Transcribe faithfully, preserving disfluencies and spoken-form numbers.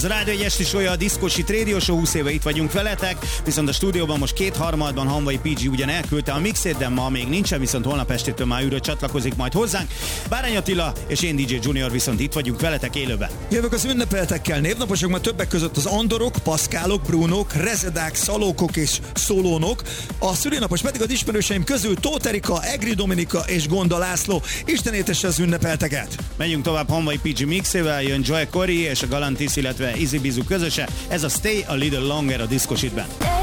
a Rádió egy esti show, a Diszkósit Radio Show, húsz éve itt vagyunk veletek, viszont a stúdióban most kétharmadban Hanvai pé gé ugyan elküldte a mixét, de ma még nincsen, viszont holnap estétől már újra csatlakozik majd hozzánk. Bárány Attila és én dé dzsé Junior viszont itt vagyunk veletek élőben. Jövök az ünnepeltekkel, névnaposok már többek között az Andorok, Paszkálok, Brunók, Rezedák, Szalókok és Szolónok. A szülinapos pedig az ismerőseim közül Tóth Erika, Egri Dominika és Gonda László. Isten éltesse az ünnepelteket! Megyünk tovább Hanvai pé gé mixével, jön Joy Corey és a Galantis, illetve Easy Bizu közöse. Ez a Stay a Little Longer a Diszkositben.